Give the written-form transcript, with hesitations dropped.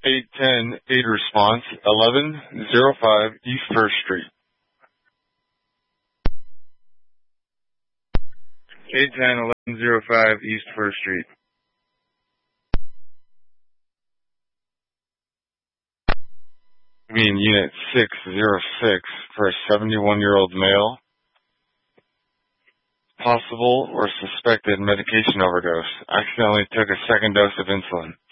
810, aid response, 1105 East 1st Street. 810, 1105 East 1st Street. I mean, Unit 606 for a 71-year-old male. Possible or suspected medication overdose. Accidentally took a second dose of insulin.